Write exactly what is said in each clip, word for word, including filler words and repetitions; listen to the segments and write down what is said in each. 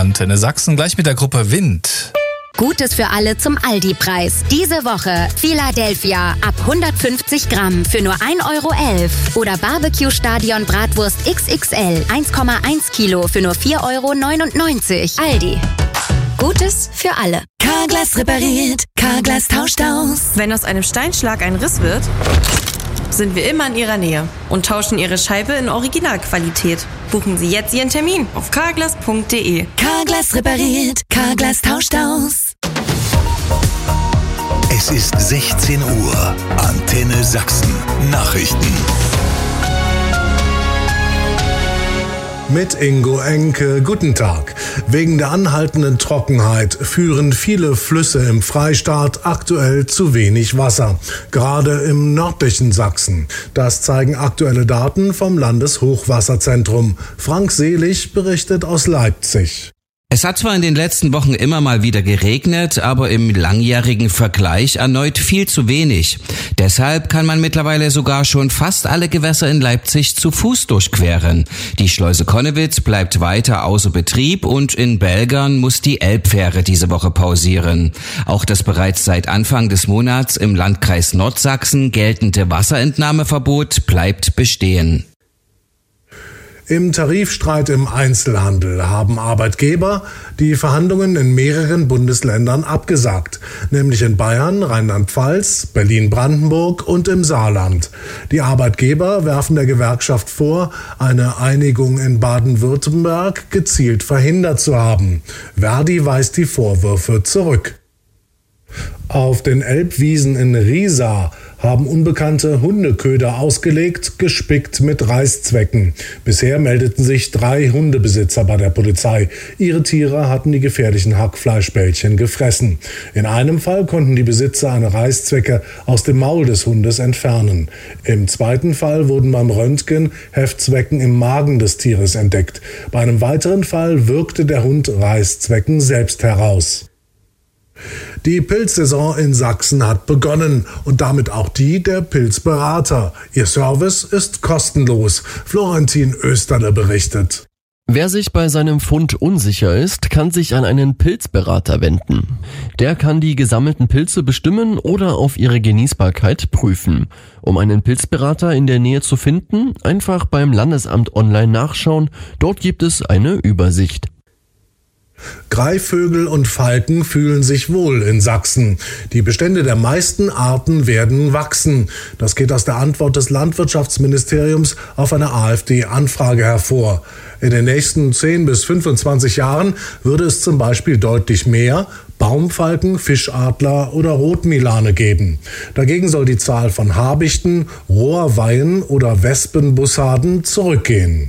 Antenne Sachsen, gleich mit der Gruppe Wind. Gutes für alle zum Aldi-Preis. Diese Woche Philadelphia ab hundertfünfzig Gramm für nur ein Euro elf. Oder Barbecue Stadion Bratwurst X X L eins Komma eins Kilo für nur vier Euro neunundneunzig. Aldi. Gutes für alle. Carglass repariert, Carglass tauscht aus. Wenn aus einem Steinschlag ein Riss wird, sind wir immer in Ihrer Nähe und tauschen Ihre Scheibe in Originalqualität. Buchen Sie jetzt Ihren Termin auf carglass punkt de. Carglass repariert, Carglass tauscht aus. Es ist sechzehn Uhr. Antenne Sachsen. Nachrichten. Mit Ingo Enke, guten Tag. Wegen der anhaltenden Trockenheit führen viele Flüsse im Freistaat aktuell zu wenig Wasser, gerade im nördlichen Sachsen. Das zeigen aktuelle Daten vom Landeshochwasserzentrum. Frank Selig berichtet aus Leipzig. Es hat zwar in den letzten Wochen immer mal wieder geregnet, aber im langjährigen Vergleich erneut viel zu wenig. Deshalb kann man mittlerweile sogar schon fast alle Gewässer in Leipzig zu Fuß durchqueren. Die Schleuse Connewitz bleibt weiter außer Betrieb und in Belgern muss die Elbfähre diese Woche pausieren. Auch das bereits seit Anfang des Monats im Landkreis Nordsachsen geltende Wasserentnahmeverbot bleibt bestehen. Im Tarifstreit im Einzelhandel haben Arbeitgeber die Verhandlungen in mehreren Bundesländern abgesagt, nämlich in Bayern, Rheinland-Pfalz, Berlin-Brandenburg und im Saarland. Die Arbeitgeber werfen der Gewerkschaft vor, eine Einigung in Baden-Württemberg gezielt verhindert zu haben. Verdi weist die Vorwürfe zurück. Auf den Elbwiesen in Riesa haben Unbekannte Hundeköder ausgelegt, gespickt mit Reißzwecken. Bisher meldeten sich drei Hundebesitzer bei der Polizei. Ihre Tiere hatten die gefährlichen Hackfleischbällchen gefressen. In einem Fall konnten die Besitzer eine Reißzwecke aus dem Maul des Hundes entfernen. Im zweiten Fall wurden beim Röntgen Heftzwecken im Magen des Tieres entdeckt. Bei einem weiteren Fall wirkte der Hund Reißzwecken selbst heraus. Die Pilzsaison in Sachsen hat begonnen und damit auch die der Pilzberater. Ihr Service ist kostenlos. Florentin Österle berichtet. Wer sich bei seinem Fund unsicher ist, kann sich an einen Pilzberater wenden. Der kann die gesammelten Pilze bestimmen oder auf ihre Genießbarkeit prüfen. Um einen Pilzberater in der Nähe zu finden, einfach beim Landesamt online nachschauen. Dort gibt es eine Übersicht. Greifvögel und Falken fühlen sich wohl in Sachsen. Die Bestände der meisten Arten werden wachsen. Das geht aus der Antwort des Landwirtschaftsministeriums auf eine AfD-Anfrage hervor. In den nächsten zehn bis fünfundzwanzig Jahren würde es zum Beispiel deutlich mehr Baumfalken, Fischadler oder Rotmilane geben. Dagegen soll die Zahl von Habichten, Rohrweihen oder Wespenbussarden zurückgehen.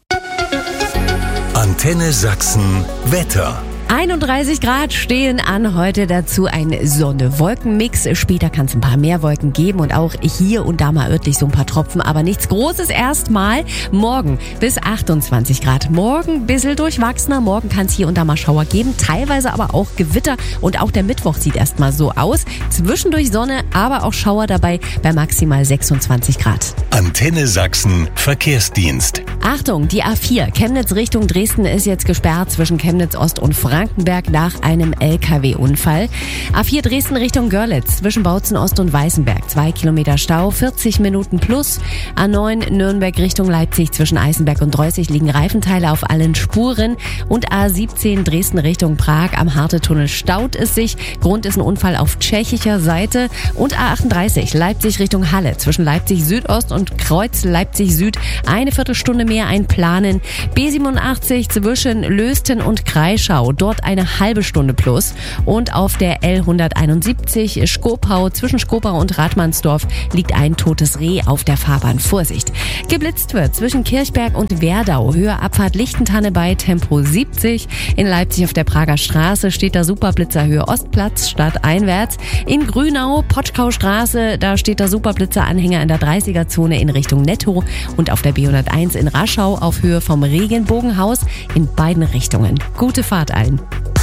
Antenne Sachsen Wetter. einunddreißig Grad stehen an, heute dazu ein Sonne-Wolken-Mix. Später kann es ein paar mehr Wolken geben und auch hier und da mal örtlich so ein paar Tropfen, aber nichts Großes erstmal. Morgen bis achtundzwanzig Grad. Morgen ein bisschen durchwachsener, morgen kann es hier und da mal Schauer geben, teilweise aber auch Gewitter und auch der Mittwoch sieht erstmal so aus. Zwischendurch Sonne, aber auch Schauer dabei bei maximal sechsundzwanzig Grad. Antenne Sachsen Verkehrsdienst. Achtung, die A vier Chemnitz Richtung Dresden ist jetzt gesperrt zwischen Chemnitz Ost und Frankenberg nach einem L K W-Unfall. A vier Dresden Richtung Görlitz zwischen Bautzen Ost und Weißenberg. Zwei Kilometer Stau, vierzig Minuten plus. A neun Nürnberg Richtung Leipzig zwischen Eisenberg und Dreußig liegen Reifenteile auf allen Spuren. Und A siebzehn Dresden Richtung Prag am Hartetunnel staut es sich. Grund ist ein Unfall auf tschechischer Seite. Und A achtunddreißig Leipzig Richtung Halle zwischen Leipzig Südost und Kreuz Leipzig Süd. Eine Viertelstunde mehr einplanen. B siebenundachtzig zwischen Lösten und Kreischau. Dort eine halbe Stunde plus. Und auf der L hunderteinundsiebzig Schkopau zwischen Schkopau und Radmannsdorf liegt ein totes Reh auf der Fahrbahn. Vorsicht! Geblitzt wird zwischen Kirchberg und Werdau. Höhe Abfahrt Lichtentanne bei Tempo siebzig. In Leipzig auf der Prager Straße steht der Superblitzer Höhe Ostplatz stadteinwärts. In Grünau Potschkaustraße, da steht der Superblitzer Anhänger in der dreißiger Zone in Richtung Netto. Und auf der B hunderteins in Raschau auf Höhe vom Regenbogenhaus in beiden Richtungen. Gute Fahrt allen.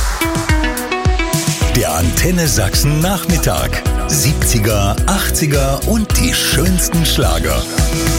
Der Antenne Sachsen Nachmittag. siebziger, achtziger und die schönsten Schlager.